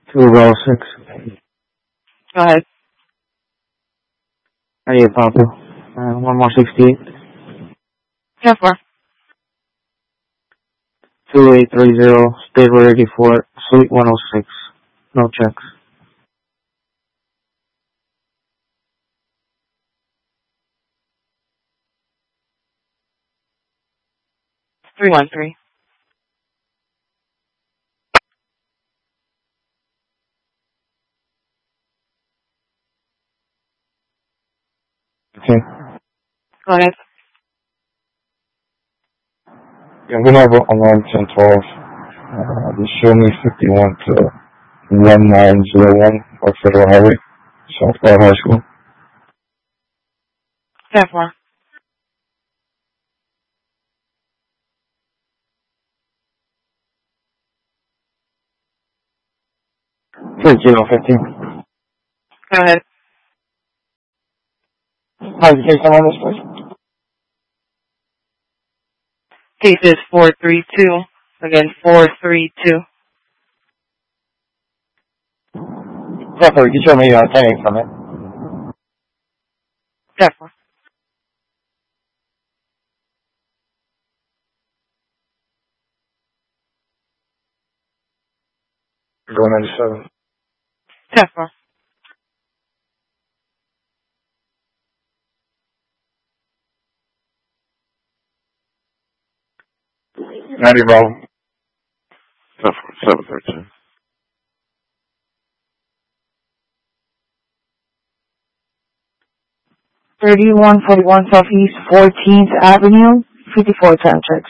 206. Go ahead. I need a Papa. 1168. 10-4. 2830, State Road 84, Suite 106. No checks. Three one three. Okay. Go ahead. Yeah, we have alarm 1012. They show me 51 to 1901 or Federal Highway, Southbound High School. 10-4. Kilo 15. Go ahead. How's the case on this place? Case is 432. Again, 432. Pepper, you can show me 10 from it. 10-4. Go 97. 10-4. 90 Bravo. 713. 3141 Southeast 14th Avenue, 54 time checks.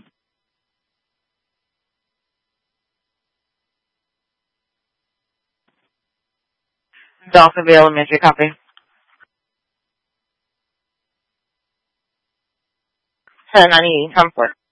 Dawsonville Elementary, copy. 1098, come for it.